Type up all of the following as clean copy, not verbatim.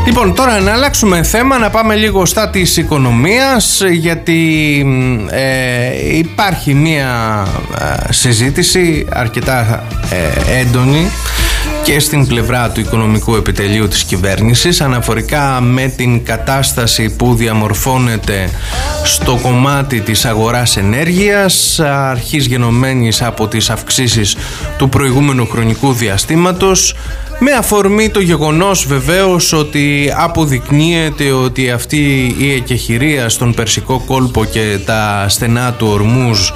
Λοιπόν, τώρα να αλλάξουμε θέμα, να πάμε λίγο στα της οικονομίας, γιατί υπάρχει μία συζήτηση αρκετά έντονη και στην πλευρά του οικονομικού επιτελείου της κυβέρνησης αναφορικά με την κατάσταση που διαμορφώνεται στο κομμάτι της αγοράς ενέργειας, αρχής γενομένης από τις αυξήσεις του προηγούμενου χρονικού διαστήματος, με αφορμή το γεγονός βεβαίως ότι αποδεικνύεται ότι αυτή η εκεχηρία στον Περσικό κόλπο και τα στενά του Ορμούζ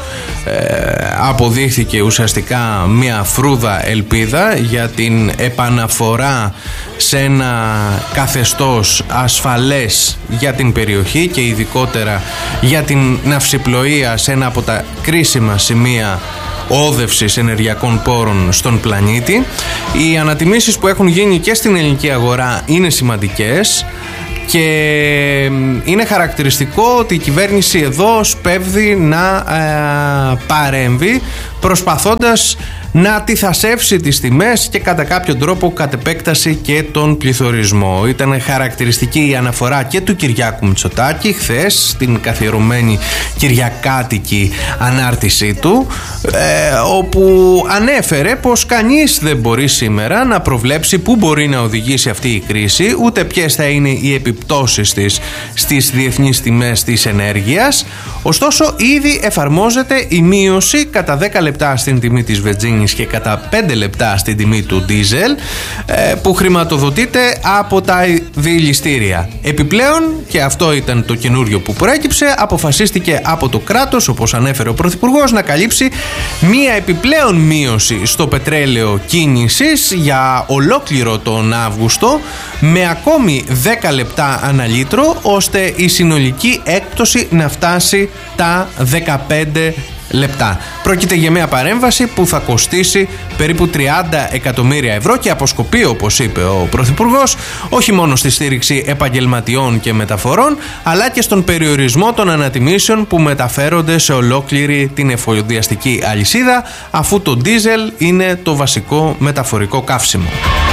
αποδείχθηκε ουσιαστικά μια φρούδα ελπίδα για την επαναφορά σε ένα καθεστώς ασφαλές για την περιοχή και ειδικότερα για την ναυσιπλοεία σε ένα από τα κρίσιμα σημεία όδευσης ενεργειακών πόρων στον πλανήτη. Οι ανατιμήσεις που έχουν γίνει και στην ελληνική αγορά είναι σημαντικές και είναι χαρακτηριστικό ότι η κυβέρνηση εδώ σπέβδει να παρέμβει προσπαθώντας να τιθασεύσει τις τιμές και κατά κάποιο τρόπο κατ' επέκταση και τον πληθωρισμό. Ήταν χαρακτηριστική η αναφορά και του Κυριάκου Μητσοτάκη χθες στην καθιερωμένη κυριακάτικη ανάρτησή του, όπου ανέφερε πως κανείς δεν μπορεί σήμερα να προβλέψει πού μπορεί να οδηγήσει αυτή η κρίση, ούτε ποιες θα είναι οι επιπτώσεις της στις διεθνείς τιμές της ενέργειας. Ωστόσο ήδη εφαρμόζεται η μείωση κατά 10 λεπτά στην τιμή της βενζίνης και κατά 5 λεπτά στην τιμή του ντίζελ, που χρηματοδοτείται από τα διηλιστήρια. Επιπλέον, και αυτό ήταν το καινούριο που προέκυψε, αποφασίστηκε από το κράτος, όπως ανέφερε ο Πρωθυπουργός, να καλύψει μία επιπλέον μείωση στο πετρέλαιο κίνησης για ολόκληρο τον Αύγουστο με ακόμη 10 λεπτά ανά λίτρο, ώστε η συνολική έκπτωση να φτάσει τα 15 λεπτά. Πρόκειται για μια παρέμβαση που θα κοστίσει περίπου 30 εκατομμύρια ευρώ και αποσκοπεί, όπως είπε ο Πρωθυπουργός, όχι μόνο στη στήριξη επαγγελματιών και μεταφορών, αλλά και στον περιορισμό των ανατιμήσεων που μεταφέρονται σε ολόκληρη την εφοδιαστική αλυσίδα, αφού το ντίζελ είναι το βασικό μεταφορικό καύσιμο.